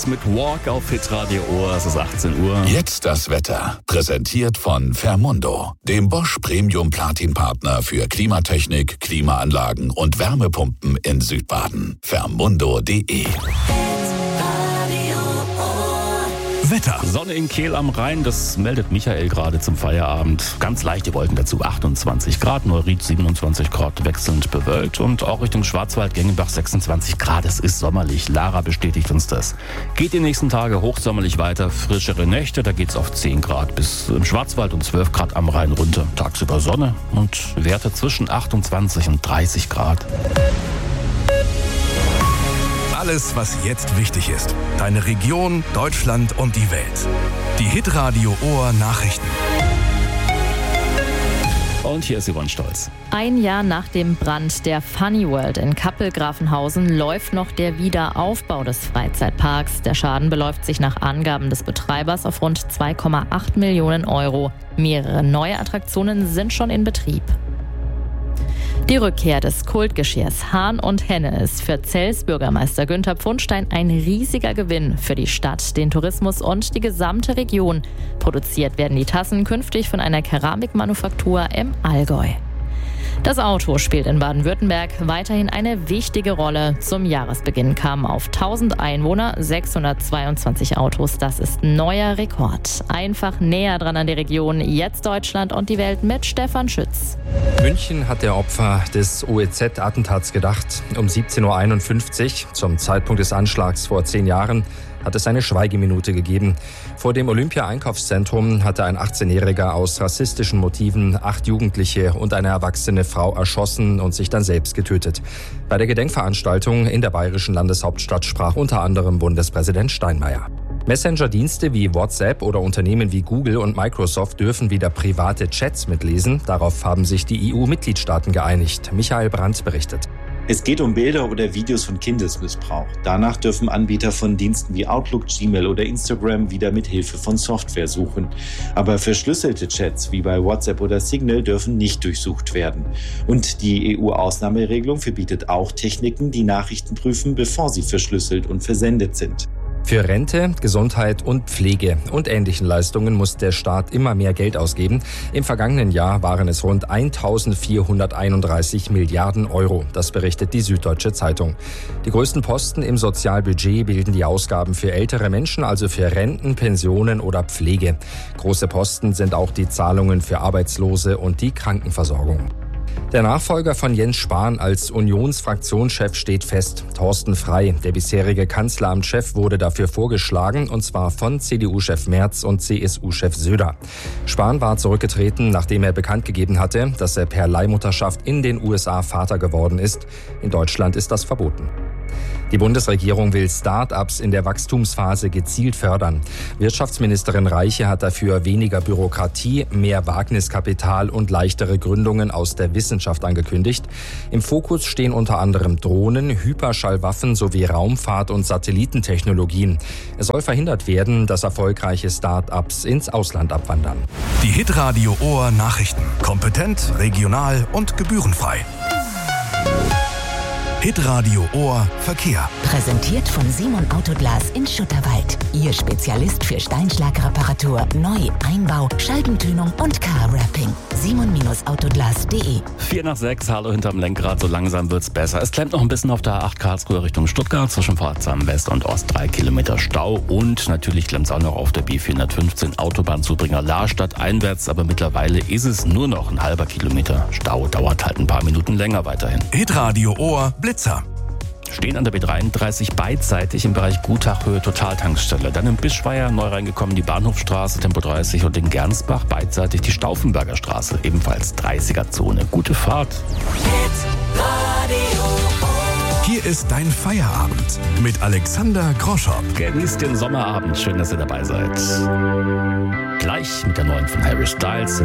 mit Walk auf Hitradio Ohr. Es ist 18 Uhr. Jetzt das Wetter. Präsentiert von Fermundo, dem Bosch Premium Platin Partner für Klimatechnik, Klimaanlagen und Wärmepumpen in Südbaden. Fermundo.de. Wetter. Sonne in Kehl am Rhein, das meldet Michael gerade zum Feierabend. Ganz leichte Wolken dazu, 28 Grad, Neuried 27 Grad, wechselnd bewölkt und auch Richtung Schwarzwald, Gengenbach 26 Grad. Es ist sommerlich, Lara bestätigt uns das. Geht die nächsten Tage hochsommerlich weiter, frischere Nächte, da geht's auf 10 Grad bis im Schwarzwald und 12 Grad am Rhein runter. Tagsüber Sonne und Werte zwischen 28 und 30 Grad. Alles, was jetzt wichtig ist. Deine Region, Deutschland und die Welt. Die Hitradio Ohr Nachrichten. Und hier ist Yvonne Stolz. Ein Jahr nach dem Brand der Funny World in Kappel-Grafenhausen läuft noch der Wiederaufbau des Freizeitparks. Der Schaden beläuft sich nach Angaben des Betreibers auf rund 2,8 Millionen Euro. Mehrere neue Attraktionen sind schon in Betrieb. Die Rückkehr des Kultgeschirrs Hahn und Henne ist für Zells Bürgermeister Günther Pfundstein ein riesiger Gewinn für die Stadt, den Tourismus und die gesamte Region. Produziert werden die Tassen künftig von einer Keramikmanufaktur im Allgäu. Das Auto spielt in Baden-Württemberg weiterhin eine wichtige Rolle. Zum Jahresbeginn kamen auf 1000 Einwohner 622 Autos. Das ist ein neuer Rekord. Einfach näher dran an die Region. Jetzt Deutschland und die Welt mit Stefan Schütz. München hat der Opfer des OEZ-Attentats gedacht. Um 17.51 Uhr, zum Zeitpunkt des Anschlags vor 10 Jahren, hat es eine Schweigeminute gegeben. Vor dem Olympia-Einkaufszentrum hatte ein 18-Jähriger aus rassistischen Motiven 8 Jugendliche und eine erwachsene Frau erschossen und sich dann selbst getötet. Bei der Gedenkveranstaltung in der bayerischen Landeshauptstadt sprach unter anderem Bundespräsident Steinmeier. Messenger-Dienste wie WhatsApp oder Unternehmen wie Google und Microsoft dürfen wieder private Chats mitlesen. Darauf haben sich die EU-Mitgliedstaaten geeinigt. Michael Brandt berichtet. Es geht um Bilder oder Videos von Kindesmissbrauch. Danach dürfen Anbieter von Diensten wie Outlook, Gmail oder Instagram wieder mit Hilfe von Software suchen. Aber verschlüsselte Chats wie bei WhatsApp oder Signal dürfen nicht durchsucht werden. Und die EU-Ausnahmeregelung verbietet auch Techniken, die Nachrichten prüfen, bevor sie verschlüsselt und versendet sind. Für Rente, Gesundheit und Pflege und ähnlichen Leistungen muss der Staat immer mehr Geld ausgeben. Im vergangenen Jahr waren es rund 1.431 Milliarden Euro. Das berichtet die Süddeutsche Zeitung. Die größten Posten im Sozialbudget bilden die Ausgaben für ältere Menschen, also für Renten, Pensionen oder Pflege. Große Posten sind auch die Zahlungen für Arbeitslose und die Krankenversorgung. Der Nachfolger von Jens Spahn als Unionsfraktionschef steht fest. Thorsten Frey, der bisherige Kanzleramtschef, wurde dafür vorgeschlagen, und zwar von CDU-Chef Merz und CSU-Chef Söder. Spahn war zurückgetreten, nachdem er bekannt gegeben hatte, dass er per Leihmutterschaft in den USA Vater geworden ist. In Deutschland ist das verboten. Die Bundesregierung will Start-ups in der Wachstumsphase gezielt fördern. Wirtschaftsministerin Reiche hat dafür weniger Bürokratie, mehr Wagniskapital und leichtere Gründungen aus der Wissenschaft angekündigt. Im Fokus stehen unter anderem Drohnen, Hyperschallwaffen sowie Raumfahrt- und Satellitentechnologien. Es soll verhindert werden, dass erfolgreiche Start-ups ins Ausland abwandern. Die Hitradio Ohr Nachrichten. Kompetent, regional und gebührenfrei. Hitradio Ohr Verkehr. Präsentiert von Simon Autoglas in Schutterwald. Ihr Spezialist für Steinschlagreparatur, Neu-, Einbau, Scheibentönung und Car-Wrapping. Simon-Autoglas.de. 4:06, hallo hinterm Lenkrad, so langsam wird's besser. Es klemmt noch ein bisschen auf der A8 Karlsruhe Richtung Stuttgart, zwischen Pforzheim West und Ost 3 Kilometer Stau. Und natürlich klemmt's auch noch auf der B415 Autobahnzubringer Lahrstadt einwärts, aber mittlerweile ist es nur noch ein halber Kilometer Stau. Dauert halt ein paar Minuten länger weiterhin. Hitradio Ohr Blitzer. Stehen an der B33 beidseitig im Bereich Gutachhöhe Totaltankstelle. Dann im Bischweier neu reingekommen die Bahnhofstraße, Tempo 30 und in Gernsbach beidseitig die Stauffenberger Straße, ebenfalls 30er-Zone. Gute Fahrt. Hier ist dein Feierabend mit Alexander Groschopp. Genießt den Sommerabend. Schön, dass ihr dabei seid. Gleich mit der neuen von Harry Styles.